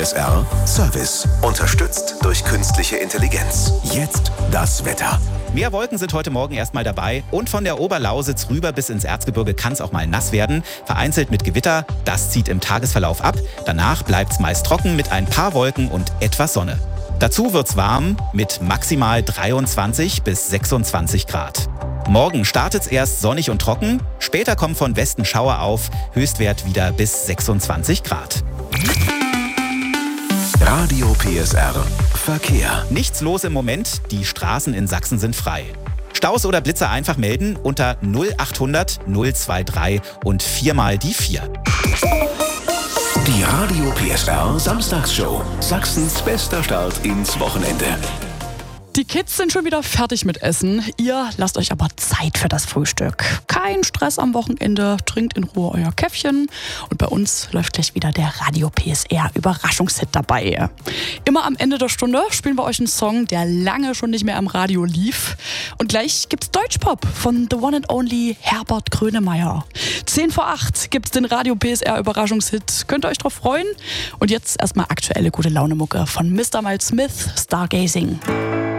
PSR Service. Unterstützt durch künstliche Intelligenz. Jetzt das Wetter. Mehr Wolken sind heute Morgen erstmal dabei und von der Oberlausitz rüber bis ins Erzgebirge kann es auch mal nass werden. Vereinzelt mit Gewitter, das zieht im Tagesverlauf ab. Danach bleibt es meist trocken mit ein paar Wolken und etwas Sonne. Dazu wird's warm mit maximal 23 bis 26 Grad. Morgen startet's erst sonnig und trocken, später kommen von Westen Schauer auf, Höchstwert wieder bis 26 Grad. Radio PSR Verkehr. Nichts los im Moment, die Straßen in Sachsen sind frei. Staus oder Blitzer einfach melden unter 0800 023 und 4 mal die 4. Die Radio PSR Samstagsshow. Sachsens bester Start ins Wochenende. Die Kids sind schon wieder fertig mit Essen. Ihr lasst euch aber Zeit für das Frühstück. Kein Stress am Wochenende, trinkt in Ruhe euer Käffchen. Und bei uns läuft gleich wieder der Radio PSR Überraschungshit dabei. Immer am Ende der Stunde spielen wir euch einen Song, der lange schon nicht mehr am Radio lief. Und gleich gibt's Deutschpop von The One and Only Herbert Grönemeyer. 10 vor 8 gibt's den Radio PSR Überraschungshit. Könnt ihr euch drauf freuen? Und jetzt erstmal aktuelle gute Laune-Mucke von Mr. Miles Smith, Stargazing.